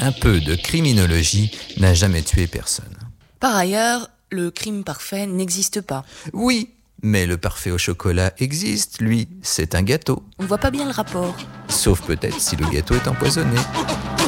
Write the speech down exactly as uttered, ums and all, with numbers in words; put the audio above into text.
un peu de criminologie n'a jamais tué personne. Par ailleurs, le crime parfait n'existe pas. Oui, mais le parfait au chocolat existe, lui. C'est un gâteau. On voit pas bien le rapport. Sauf peut-être si le gâteau est empoisonné.